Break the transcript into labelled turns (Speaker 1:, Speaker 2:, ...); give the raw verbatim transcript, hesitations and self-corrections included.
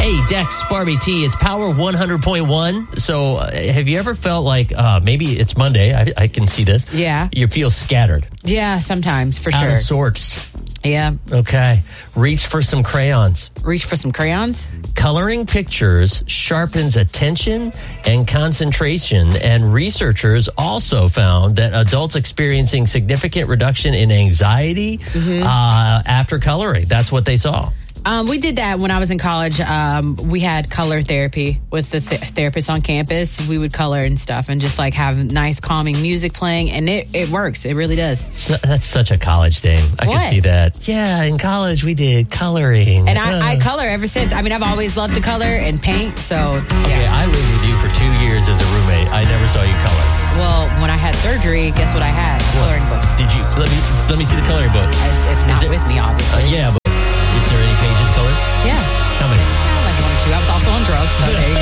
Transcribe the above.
Speaker 1: Hey, Dex, Barbie T, it's Power one hundred point one. So uh, have you ever felt like uh, maybe it's Monday? I, I can see this.
Speaker 2: Yeah.
Speaker 1: You feel scattered.
Speaker 2: Yeah, sometimes, for
Speaker 1: Out
Speaker 2: sure.
Speaker 1: of sorts.
Speaker 2: Yeah.
Speaker 1: Okay. Reach for some crayons.
Speaker 2: Reach for some crayons?
Speaker 1: Coloring pictures sharpens attention and concentration, and researchers also found that adults experiencing significant reduction in anxiety
Speaker 2: Mm-hmm.
Speaker 1: uh, after coloring. That's what they saw.
Speaker 2: Um, we did that when I was in college. Um, we had color therapy with the th- therapist on campus. We would color and stuff and just like have nice calming music playing. And it, it works. It really does.
Speaker 1: So, that's such a college thing. I
Speaker 2: What?
Speaker 1: can see that. Yeah, in college we did coloring.
Speaker 2: And I,
Speaker 1: Uh.
Speaker 2: I color ever since. I mean, I've always loved to color and paint. So,
Speaker 1: Okay,
Speaker 2: yeah.
Speaker 1: I lived with you for two years as a roommate. I never saw you color.
Speaker 2: Well, when I had surgery, guess what I had? Coloring book.
Speaker 1: Did you? Let me let me see the coloring book.
Speaker 2: I, it's not
Speaker 1: Is it-
Speaker 2: with me,
Speaker 1: Uh,
Speaker 2: obviously.
Speaker 1: yeah, but is there any pages colored?
Speaker 2: Yeah.
Speaker 1: How many?
Speaker 2: Like one or two. I was also on drugs, so there you